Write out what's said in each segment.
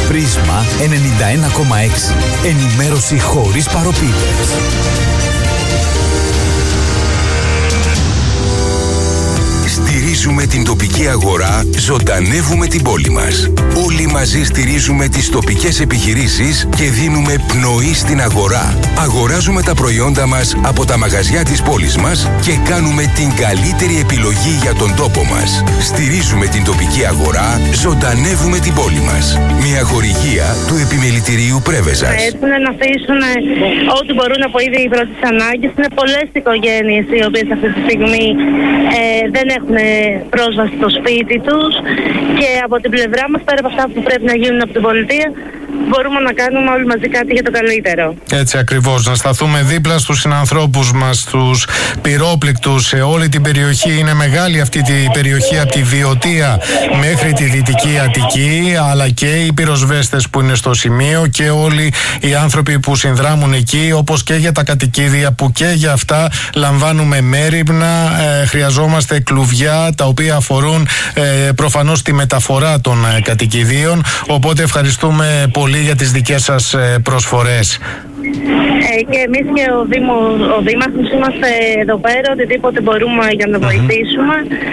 Πρίσμα 91,6. Ενημέρωση χωρίς παροπίδες. Στηρίζουμε την τοπική αγορά, ζωντανεύουμε την πόλη μας. Όλοι μαζί στηρίζουμε τις τοπικές επιχειρήσεις και δίνουμε πνοή στην αγορά. Αγοράζουμε τα προϊόντα μας από τα μαγαζιά της πόλης μας και κάνουμε την καλύτερη επιλογή για τον τόπο μας. Στηρίζουμε την τοπική αγορά, ζωντανεύουμε την πόλη μας. Μια χορηγία του Επιμελητηρίου Πρέβεζας. Έρθουν να αφήσουν ό,τι μπορούν από ήδη οι πρώτες ανάγκες. Είναι πολλές οικογένειες οι οποίες αυτή τη στιγμή δεν έχουν πρόσβαση στο σπίτι τους και από την πλευρά μας, πέρα από αυτά που πρέπει να γίνουν από την πολιτεία, μπορούμε να κάνουμε όλοι μαζί κάτι για το καλύτερο. Έτσι ακριβώς, να σταθούμε δίπλα στους συνανθρώπους μας, στους πυρόπληκτους σε όλη την περιοχή. Είναι μεγάλη αυτή η περιοχή από τη Βιωτία μέχρι τη Δυτική Αττική, αλλά και οι πυροσβέστες που είναι στο σημείο και όλοι οι άνθρωποι που συνδράμουν εκεί, όπως και για τα κατοικίδια που και για αυτά λαμβάνουμε μέριμνα. Χρειαζόμαστε κλουβιά τα οποία αφορούν προφανώς τη μεταφορά των κατοικιδίων, οπότε ευχαριστούμε πολύ για τις δικές σας προσφορές. Και εμείς και ο Δήμαρχος είμαστε εδώ πέρα, οτιδήποτε μπορούμε για να βοηθήσουμε.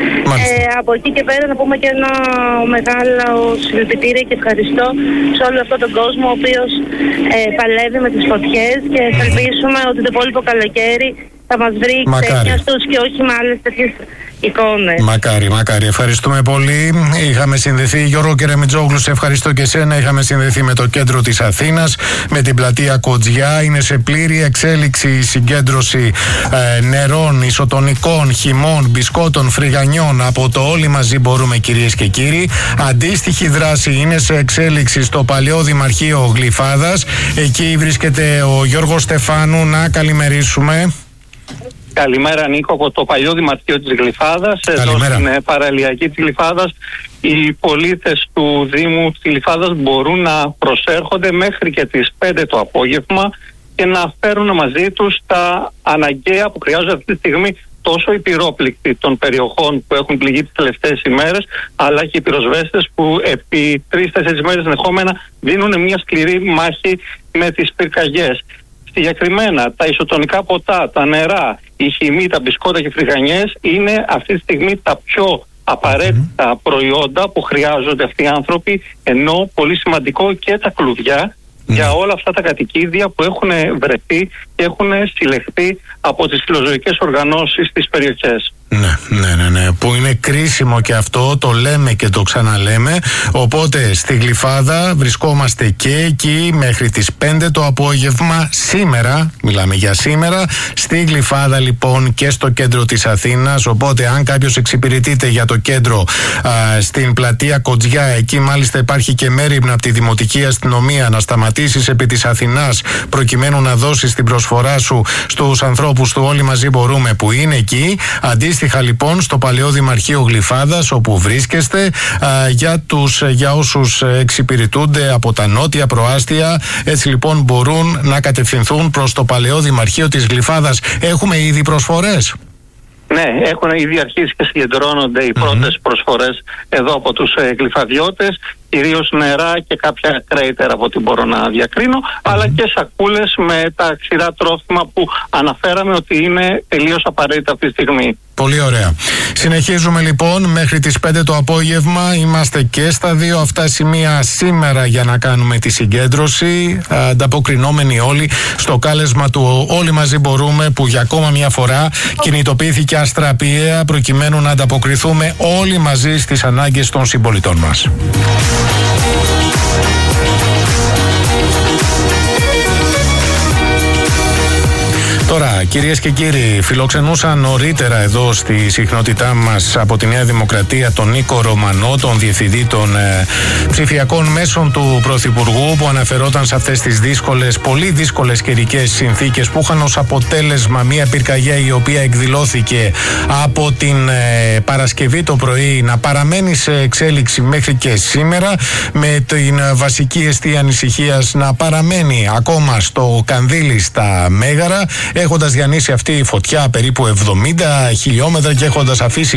Από εκεί και πέρα να πούμε και ένα μεγάλο συλληπιτήρια και ευχαριστώ σε όλο αυτόν τον κόσμο ο οποίος παλεύει με τις φωτιές και θα ελπίσουμε ότι το υπόλοιπο καλοκαίρι θα μας βρει ξένια τους και όχι με άλλες τέτοιες εικόνες. Μακάρι. Ευχαριστούμε πολύ. Είχαμε συνδεθεί, Γιώργο Κερεμιτζόγλου, σε ευχαριστώ και εσένα. Είχαμε συνδεθεί με το κέντρο της Αθήνας, με την πλατεία Κοτζιά. Είναι σε πλήρη εξέλιξη η συγκέντρωση νερών, ισοτονικών, χυμών, μπισκότων, φρυγανιών από το Όλοι Μαζί Μπορούμε, κυρίες και κύριοι. Αντίστοιχη δράση είναι σε εξέλιξη στο παλαιό Δημαρχείο Γλυφάδας. Εκεί βρίσκεται ο Γιώργος Στεφάνου. Να καλημερίσουμε. Καλημέρα, Νίκο, από το παλιό Δημαρχείο της Γλυφάδας. Εδώ στην παραλιακή της Γλυφάδας, οι πολίτες του Δήμου της Γλυφάδας μπορούν να προσέρχονται μέχρι και τις 5 το απόγευμα και να φέρουν μαζί τους τα αναγκαία που χρειάζονται αυτή τη στιγμή, τόσο οι πυρόπληκτοι των περιοχών που έχουν πληγεί τις τελευταίες ημέρες, αλλά και οι πυροσβέστες που επί 3-4 μέρες ενδεχόμενα δίνουν μια σκληρή μάχη με τις πυρκαγιές. Συγκεκριμένα, τα ισοτονικά ποτά, τα νερά, οι χυμοί, τα μπισκότα και οι φρυγανιές είναι αυτή τη στιγμή τα πιο απαραίτητα προϊόντα που χρειάζονται αυτοί οι άνθρωποι, ενώ πολύ σημαντικό και τα κλουβιά για όλα αυτά τα κατοικίδια που έχουν βρεθεί και έχουν συλλεχθεί από τις φιλοζωικές οργανώσεις στις περιοχές. Ναι, που είναι κρίσιμο και αυτό, το λέμε και το ξαναλέμε. Οπότε στη Γλυφάδα βρισκόμαστε και εκεί μέχρι τις 5 το απόγευμα σήμερα, μιλάμε για σήμερα, στη Γλυφάδα λοιπόν και στο κέντρο της Αθήνας. Οπότε αν κάποιος εξυπηρετείται για το κέντρο στην πλατεία Κοτζιά, εκεί μάλιστα υπάρχει και μέριμνα από τη Δημοτική Αστυνομία, να σταματήσεις επί της Αθηνάς προκειμένου να δώσεις την προσφορά σου στους ανθρώπους του Όλοι Μαζί Μπορούμε που είναι εκεί. Αντίστοιχα λοιπόν στο παλαιό Δημαρχείο Γλυφάδας όπου βρίσκεστε, για όσους εξυπηρετούνται από τα νότια προάστια, έτσι λοιπόν μπορούν να κατευθυνθούν προς το παλαιό Δημαρχείο της Γλυφάδας. Έχουμε ήδη προσφορές. Ναι, έχουν ήδη αρχίσει και συγκεντρώνονται οι πρώτες προσφορές εδώ από τους γλυφαδιώτες, κυρίως νερά και κάποια κρέιτερα από ό,τι μπορώ να διακρίνω, αλλά και σακούλες με τα ξηρά τρόφιμα που αναφέραμε ότι είναι τελείως απαραίτητα αυτή τη στιγμή. Πολύ ωραία. Συνεχίζουμε λοιπόν μέχρι τις 5 το απόγευμα. Είμαστε και στα δύο αυτά σημεία σήμερα για να κάνουμε τη συγκέντρωση, ανταποκρινόμενοι όλοι στο κάλεσμα του Όλοι Μαζί Μπορούμε, που για ακόμα μια φορά κινητοποιήθηκε αστραπιαία προκειμένου να ανταποκριθούμε όλοι μαζί στις ανάγκες των συμπολιτών μας. Τώρα, κυρίες και κύριοι, φιλοξενούσαν νωρίτερα εδώ στη συχνότητά μας από τη Νέα Δημοκρατία τον Νίκο Ρωμανό, τον Διευθυντή των ψηφιακών μέσων του Πρωθυπουργού, που αναφερόταν σε αυτές τις πολύ δύσκολες καιρικές συνθήκες που είχαν ως αποτέλεσμα μια πυρκαγιά η οποία εκδηλώθηκε από την Παρασκευή το πρωί να παραμένει σε εξέλιξη μέχρι και σήμερα, με την βασική αιστεία ανησυχίας να παραμένει ακόμα στο Κανδύλι στα Μέγαρα, έχοντας διανύσει αυτή η φωτιά περίπου 70 χιλιόμετρα και έχοντας αφήσει